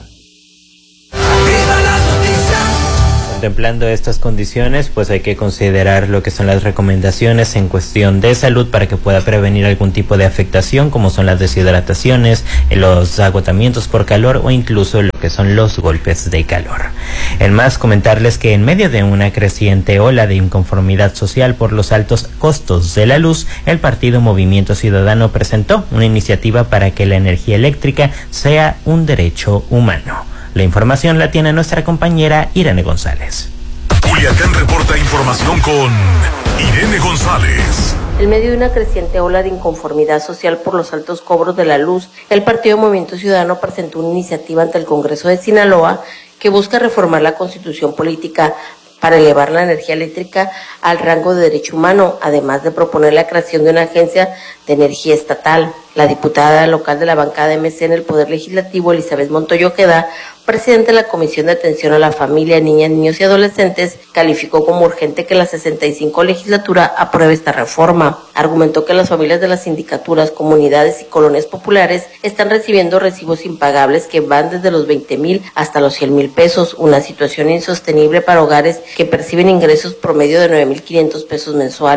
Contemplando estas condiciones, pues hay que considerar lo que son las recomendaciones en cuestión de salud para que pueda prevenir algún tipo de afectación, como son las deshidrataciones, los agotamientos por calor o incluso lo que son los golpes de calor. En más, comentarles que en medio de una creciente ola de inconformidad social por los altos costos de la luz, el partido Movimiento Ciudadano presentó una iniciativa para que la energía eléctrica sea un derecho humano. La información la tiene nuestra compañera Irene González. Culiacán reporta información con Irene González. En medio de una creciente ola de inconformidad social por los altos cobros de la luz, el Partido Movimiento Ciudadano presentó una iniciativa ante el Congreso de Sinaloa que busca reformar la Constitución política para elevar la energía eléctrica al rango de derecho humano, además de proponer la creación de una agencia de energía estatal. La diputada local de la bancada M C en el Poder Legislativo, Elizabeth Montoya Ojeda, presidente de la Comisión de Atención a la Familia, Niñas, Niños y Adolescentes, calificó como urgente que la sesenta y cinco legislatura apruebe esta reforma. Argumentó que las familias de las sindicaturas, comunidades y colonias populares están recibiendo recibos impagables que van desde los veinte mil hasta los cien mil pesos, una situación insostenible para hogares que perciben ingresos promedio de nueve mil quinientos pesos mensuales.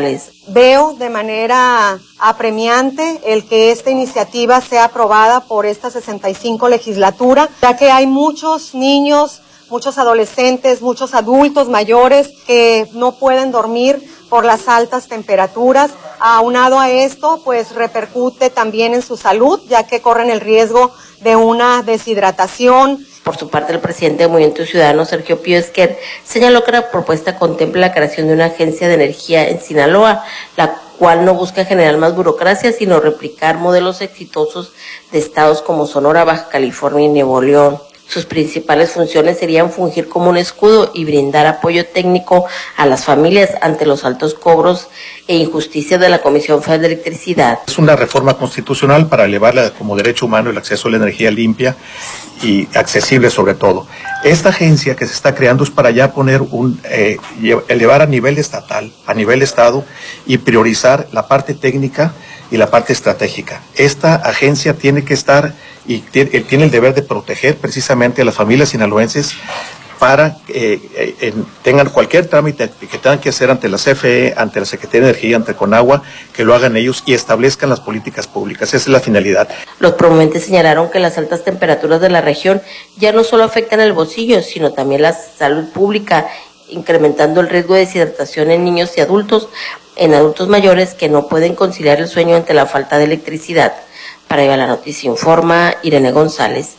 Veo de manera apremiante el que esta iniciativa sea aprobada por esta sesenta y cinco legislatura, ya que hay muchos niños, muchos adolescentes, muchos adultos mayores que no pueden dormir por las altas temperaturas. Aunado a esto, pues repercute también en su salud, ya que corren el riesgo de una deshidratación. Por su parte, el presidente del Movimiento Ciudadano, Sergio Pío Esquer, señaló que la propuesta contempla la creación de una agencia de energía en Sinaloa, la cual no busca generar más burocracia, sino replicar modelos exitosos de estados como Sonora, Baja California y Nuevo León. Sus principales funciones serían fungir como un escudo y brindar apoyo técnico a las familias ante los altos cobros e injusticias de la Comisión Federal de Electricidad. Es una reforma constitucional para elevarla como derecho humano el acceso a la energía limpia y accesible sobre todo. Esta agencia que se está creando es para ya poner un, eh, elevar a nivel estatal, a nivel estado y priorizar la parte técnica y la parte estratégica. Esta agencia tiene que estar y tiene, tiene el deber de proteger precisamente a las familias sinaloenses para que eh, eh, tengan cualquier trámite que tengan que hacer ante la C F E, ante la Secretaría de Energía, ante Conagua, que lo hagan ellos y establezcan las políticas públicas. Esa es la finalidad. Los promoventes señalaron que las altas temperaturas de la región ya no solo afectan el bolsillo, sino también la salud pública, incrementando el riesgo de deshidratación en niños y adultos, en adultos mayores que no pueden conciliar el sueño ante la falta de electricidad. Para Viva la Noticia informa Irene González.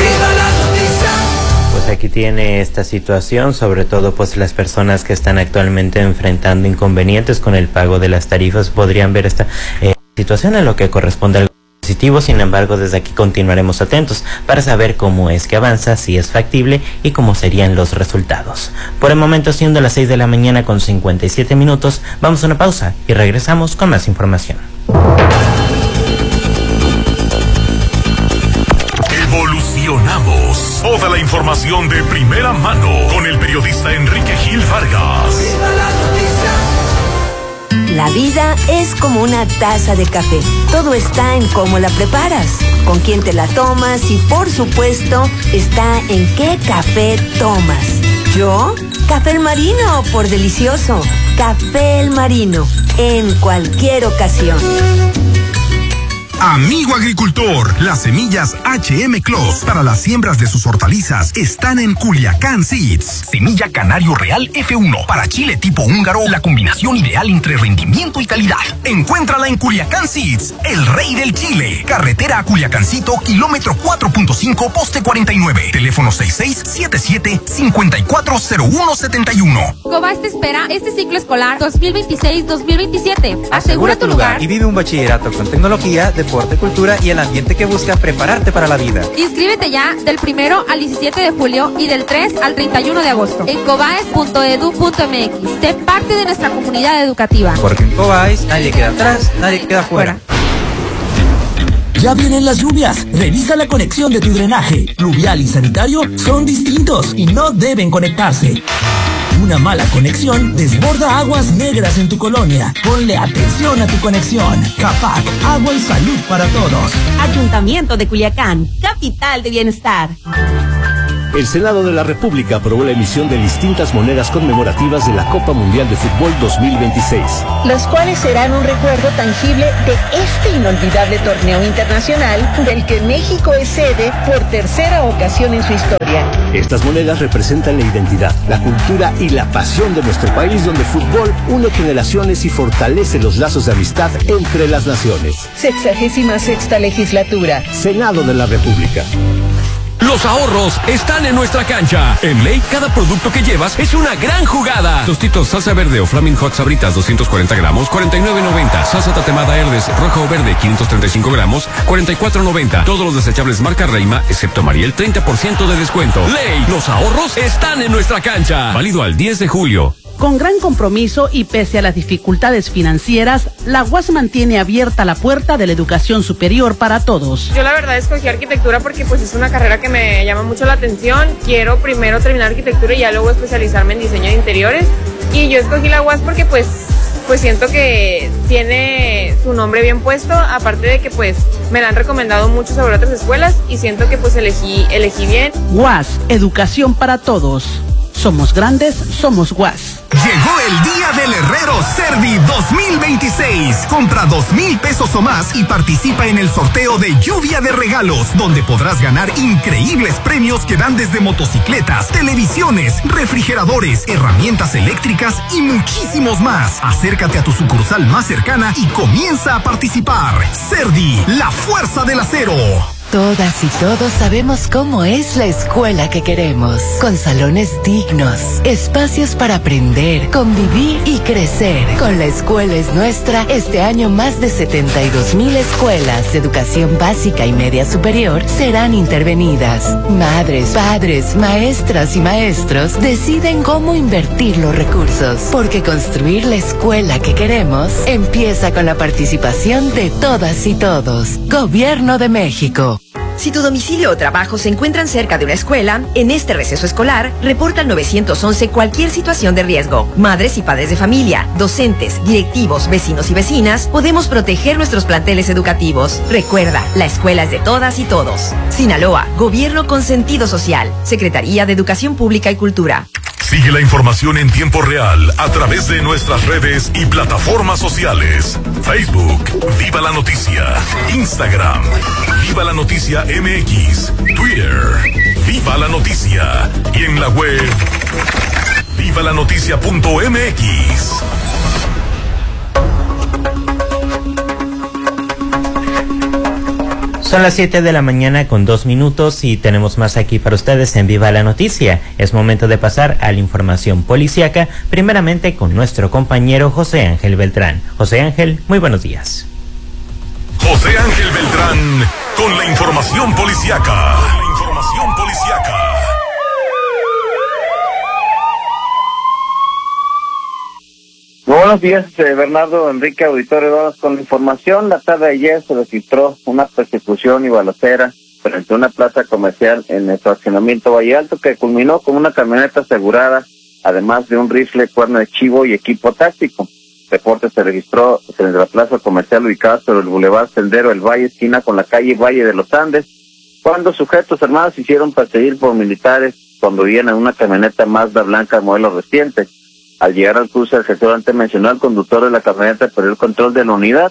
Pues aquí tiene esta situación, sobre todo pues las personas que están actualmente enfrentando inconvenientes con el pago de las tarifas podrían ver esta eh, situación en lo que corresponde al positivo. Sin embargo, desde aquí continuaremos atentos para saber cómo es que avanza, si es factible y cómo serían los resultados. Por el momento, siendo las seis de la mañana con cincuenta y siete minutos, vamos a una pausa y regresamos con más información. Evolucionamos. Toda la información de primera mano con el periodista Enrique Gil Vargas. La vida es como una taza de café. Todo está en cómo la preparas, con quién te la tomas y, por supuesto, está en qué café tomas. ¿Yo? Café El Marino, por delicioso. Café El Marino, en cualquier ocasión. Amigo agricultor, las semillas H M Clos para las siembras de sus hortalizas están en Culiacán Seeds. Semilla Canario Real F uno para chile tipo húngaro, la combinación ideal entre rendimiento y calidad. Encuéntrala en Culiacán Seeds, el rey del chile. Carretera a Culiacancito, kilómetro cuatro punto cinco, poste cuarenta y nueve. Teléfono seis seis siete siete, cinco cuatro cero uno siete uno. Cobas te espera este ciclo escolar dos mil veintiséis dos mil veintisiete. Asegura tu lugar y vive un bachillerato con tecnología, deporte, cultura y el ambiente que busca prepararte para la vida. Inscríbete ya del primero al diecisiete de julio y del tres al treinta y uno de agosto en cobaes punto edu punto m x. Sé parte de nuestra comunidad educativa. Porque en Cobaes nadie queda atrás, nadie queda fuera. Ya vienen las lluvias. Revisa la conexión de tu drenaje. Pluvial y sanitario son distintos y no deben conectarse. Una mala conexión desborda aguas negras en tu colonia. Ponle atención a tu conexión. CAPAC, agua y salud para todos. Ayuntamiento de Culiacán, capital de bienestar. El Senado de la República aprobó la emisión de distintas monedas conmemorativas de la Copa Mundial de Fútbol dos mil veintiséis. Los cuales serán un recuerdo tangible de este inolvidable torneo internacional del que México es sede por tercera ocasión en su historia. Estas monedas representan la identidad, la cultura y la pasión de nuestro país, donde el fútbol une generaciones y fortalece los lazos de amistad entre las naciones. Sexagésima sexta legislatura. Senado de la República. Los ahorros están en nuestra cancha. En Ley, cada producto que llevas es una gran jugada. Tostitos salsa verde o Flaming Hot Sabritas doscientos cuarenta gramos, cuarenta y nueve noventa. Salsa tatemada Herdes roja o verde quinientos treinta y cinco gramos, cuarenta y cuatro noventa. Todos los desechables marca Reima, excepto Mariel, treinta por ciento de descuento. Ley, los ahorros están en nuestra cancha. Válido al diez de julio. Con gran compromiso y pese a las dificultades financieras, la U A S mantiene abierta la puerta de la educación superior para todos. Yo la verdad escogí arquitectura porque pues es una carrera que me llama mucho la atención. Quiero primero terminar arquitectura y ya luego especializarme en diseño de interiores. Y yo escogí la U A S porque pues, pues siento que tiene su nombre bien puesto, aparte de que pues me la han recomendado mucho sobre otras escuelas y siento que pues elegí, elegí bien. U A S, educación para todos. Somos grandes, somos U A S. Llegó el día del herrero Cerdi dos mil veintiséis. Compra dos mil pesos o más y participa en el sorteo de lluvia de regalos, donde podrás ganar increíbles premios que dan desde motocicletas, televisiones, refrigeradores, herramientas eléctricas y muchísimos más. Acércate a tu sucursal más cercana y comienza a participar. Cerdi, la fuerza del acero. Todas y todos sabemos cómo es la escuela que queremos, con salones dignos, espacios para aprender, convivir y crecer. Con La Escuela es Nuestra, este año más de setenta y dos mil escuelas de educación básica y media superior serán intervenidas. Madres, padres, maestras y maestros deciden cómo invertir los recursos, porque construir la escuela que queremos empieza con la participación de todas y todos. Gobierno de México. Si tu domicilio o trabajo se encuentran cerca de una escuela, en este receso escolar, reporta al nueve once cualquier situación de riesgo. Madres y padres de familia, docentes, directivos, vecinos y vecinas, podemos proteger nuestros planteles educativos. Recuerda, la escuela es de todas y todos. Sinaloa, Gobierno con sentido social. Secretaría de Educación Pública y Cultura. Sigue la información en tiempo real a través de nuestras redes y plataformas sociales. Facebook, Viva la Noticia. Instagram, Viva la Noticia M X. Twitter, Viva la Noticia. Y en la web, viva la noticia punto m x. Son las siete de la mañana con dos minutos y tenemos más aquí para ustedes en Viva la Noticia. Es momento de pasar a la información policíaca, primeramente con nuestro compañero José Ángel Beltrán. José Ángel, muy buenos días. José Ángel Beltrán con la información policíaca. La información policíaca. Muy buenos días, eh, Bernardo, Enrique, auditorio, vamos con la información. La tarde de ayer se registró una persecución y balacera frente a una plaza comercial en el fraccionamiento Valle Alto que culminó con una camioneta asegurada, además de un rifle, cuerno de chivo y equipo táctico. Reporte se registró en la plaza comercial ubicada sobre el Boulevard Sendero El Valle, esquina con la calle Valle de los Andes, cuando sujetos armados se hicieron perseguir por militares cuando vivían en una camioneta Mazda blanca modelo reciente. Al llegar al cruce, el sector antes mencionado, el conductor de la camioneta perdió el control de la unidad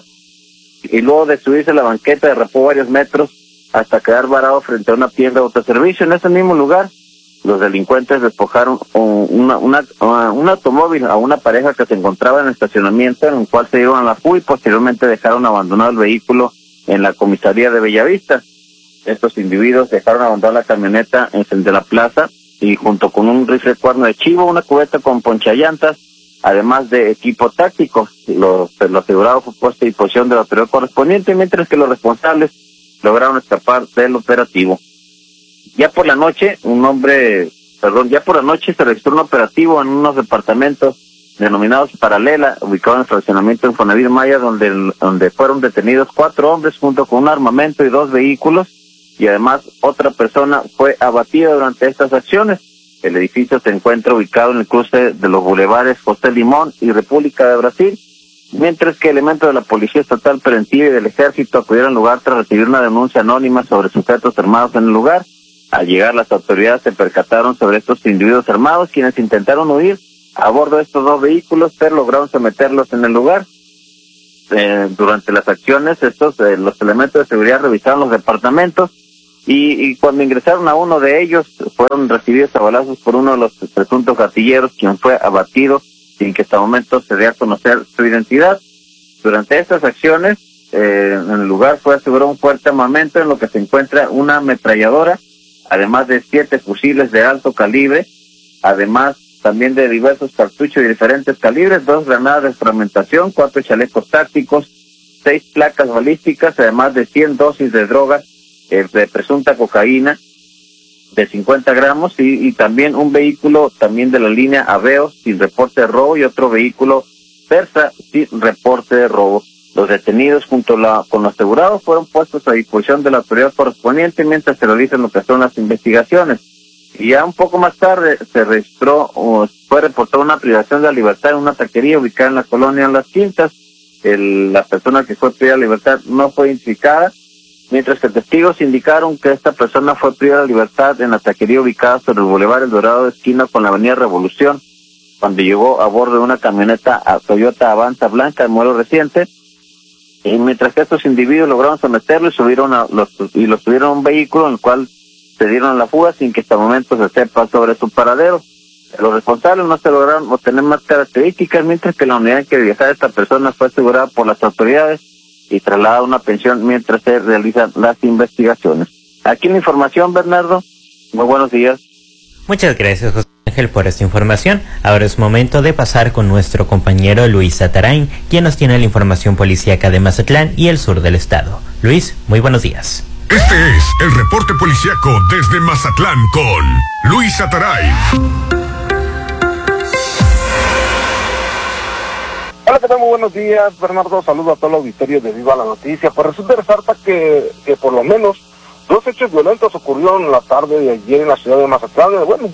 y luego de subirse la banqueta derrapó varios metros hasta quedar varado frente a una tienda de autoservicio. En ese mismo lugar, los delincuentes despojaron una, una, una, un automóvil a una pareja que se encontraba en el estacionamiento, en el cual se dieron a la fuga y posteriormente dejaron abandonado el vehículo en la comisaría de Bellavista. Estos individuos dejaron abandonada la camioneta en el de la plaza y junto con un rifle cuerno de chivo, una cubeta con ponchallantas, además de equipo táctico. Lo, lo asegurado fue puesto a disposición de la autoridad correspondiente, mientras que los responsables lograron escapar del operativo. Ya por la noche, un hombre, perdón, ya por la noche se registró un operativo en unos departamentos denominados Paralela, ubicados en el fraccionamiento de Infonavit Maya, donde, donde fueron detenidos cuatro hombres junto con un armamento y dos vehículos, y además otra persona fue abatida durante estas acciones. El edificio se encuentra ubicado en el cruce de los bulevares José Limón y República de Brasil, mientras que elementos de la Policía Estatal Preventiva y del Ejército acudieron al lugar tras recibir una denuncia anónima sobre sujetos armados en el lugar. Al llegar, las autoridades se percataron sobre estos individuos armados, quienes intentaron huir a bordo de estos dos vehículos, pero lograron someterlos en el lugar. Eh, durante las acciones, estos eh, los elementos de seguridad revisaron los departamentos y, y cuando ingresaron a uno de ellos, fueron recibidos a balazos por uno de los presuntos gatilleros, quien fue abatido sin que hasta el momento se dé a conocer su identidad. Durante estas acciones, eh, en el lugar fue asegurado un fuerte armamento en lo que se encuentra una ametralladora, además de siete fusiles de alto calibre, además también de diversos cartuchos de diferentes calibres, dos granadas de fragmentación, cuatro chalecos tácticos, seis placas balísticas, además de cien dosis de drogas eh, de presunta cocaína de cincuenta gramos y, y también un vehículo también de la línea Aveo sin reporte de robo y otro vehículo Versa sin reporte de robo. Los detenidos junto la, con los asegurados fueron puestos a disposición de la autoridad correspondiente mientras se realizan lo que son las investigaciones. Y ya un poco más tarde se registró o fue reportada una privación de la libertad en una taquería ubicada en la colonia Las Quintas. El, la persona que fue privada de libertad no fue identificada mientras que testigos indicaron que esta persona fue privada de libertad en la taquería ubicada sobre el Boulevard El Dorado, esquina con la Avenida Revolución, cuando llegó a bordo de una camioneta a Toyota Avanza blanca, de modelo reciente, y mientras que estos individuos lograron someterlo y subieron a los, y los subieron a un vehículo en el cual se dieron la fuga sin que hasta el momento se sepa sobre su paradero. Los responsables no se lograron obtener más características, mientras que la unidad en que viajaba esta persona fue asegurada por las autoridades y trasladada a una pensión mientras se realizan las investigaciones. Aquí la información, Bernardo. Muy buenos días. Muchas gracias, José Ángel, por esta información. Ahora es momento de pasar con nuestro compañero Luis Satarain, quien nos tiene la información policíaca de Mazatlán y el sur del estado. Luis, muy buenos días. Este es el reporte policíaco desde Mazatlán con Luis Satarain. Hola, ¿qué tal? Muy buenos días, Bernardo. Saludo a todo el auditorio de Viva la Noticia. Pues resulta resalta que, que por lo menos dos hechos violentos ocurrieron la tarde de ayer en la ciudad de Mazatlán. Bueno,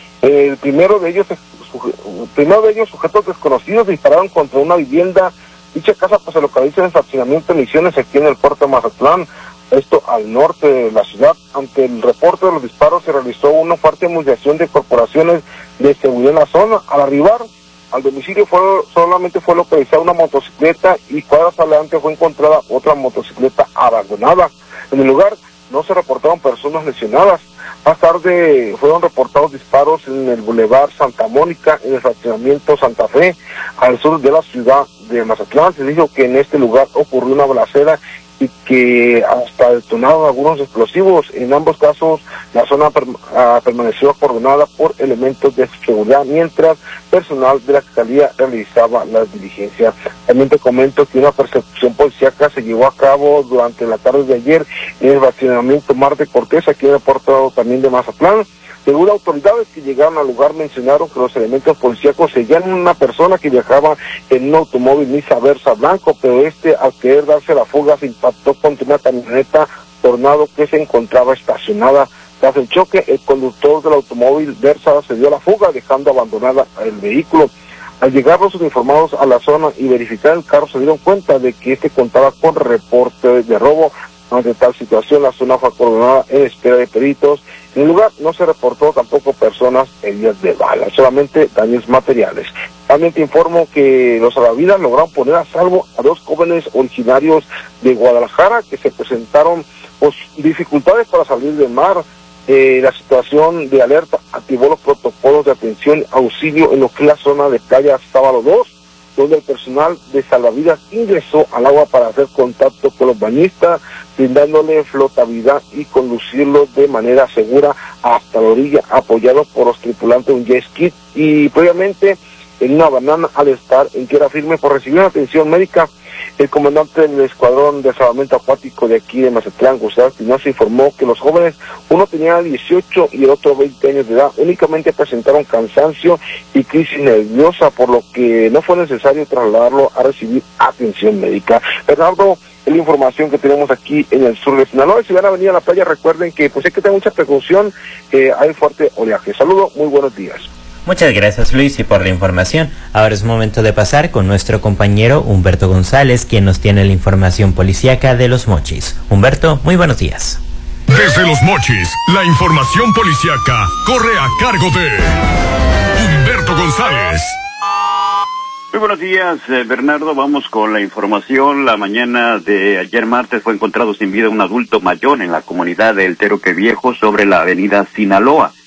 el primero de ellos, el primero de ellos sujetos desconocidos dispararon contra una vivienda. Dicha casa pues se localiza en el fraccionamiento de Misiones, aquí en el puerto de Mazatlán, esto al norte de la ciudad. Ante el reporte de los disparos se realizó una fuerte movilización de corporaciones de seguridad en la zona. Al arribar al domicilio fue, solamente fue localizada una motocicleta y cuadras adelante fue encontrada otra motocicleta abandonada. En el lugar no se reportaron personas lesionadas. Más tarde fueron reportados disparos en el Boulevard Santa Mónica, en el fraccionamiento Santa Fe, al sur de la ciudad de Mazatlán. Se dijo que en este lugar ocurrió una balacera y que hasta detonaron algunos explosivos. En ambos casos la zona per, uh, permaneció acordonada por elementos de seguridad, mientras personal de la Fiscalía realizaba las diligencias. También te comento que una persecución policíaca se llevó a cabo durante la tarde de ayer en el fraccionamiento Mar de Cortés, aquí en el puerto también de Mazatlán. Según autoridades que llegaron al lugar mencionaron que los elementos policíacos seguían una persona que viajaba en un automóvil Nissan Versa blanco, pero este, al querer darse la fuga, se impactó contra una camioneta Tornado que se encontraba estacionada. Tras el choque, el conductor del automóvil Versa se dio a la fuga, dejando abandonada el vehículo. Al llegar los uniformados a la zona y verificar el carro, se dieron cuenta de que este contaba con reporte de robo. Ante tal situación, la zona fue acordonada en espera de peritos. En el lugar no se reportó tampoco personas heridas de bala, solamente daños materiales. También te informo que los salvavidas lograron poner a salvo a dos jóvenes originarios de Guadalajara que se presentaron pues, dificultades para salir del mar. Eh, la situación de alerta activó los protocolos de atención y auxilio en lo que es la zona de playa Sábalo dos, donde el personal de salvavidas ingresó al agua para hacer contacto con los bañistas, brindándole flotabilidad y conducirlos de manera segura hasta la orilla, apoyados por los tripulantes de un jet ski y previamente en una banana al estar en tierra firme por recibir una atención médica. El comandante del Escuadrón de Salvamento Acuático de aquí de Mazatlán, Gustavo Espinosa, informó que los jóvenes, uno tenía dieciocho y el otro veinte años de edad, únicamente presentaron cansancio y crisis nerviosa, por lo que no fue necesario trasladarlo a recibir atención médica. Bernardo, es la información que tenemos aquí en el sur de Sinaloa. Si van a venir a la playa, recuerden que pues hay que tener mucha precaución, eh, hay fuerte oleaje. Saludos, muy buenos días. Muchas gracias, Luis, y por la información. Ahora es momento de pasar con nuestro compañero Humberto González, quien nos tiene la información policíaca de Los Mochis. Humberto, muy buenos días. Desde Los Mochis, la información policíaca corre a cargo de Humberto González. Muy buenos días, eh, Bernardo. Vamos con la información. La mañana de ayer martes fue encontrado sin vida un adulto mayor en la comunidad de El Teroque Viejo sobre la avenida Sinaloa.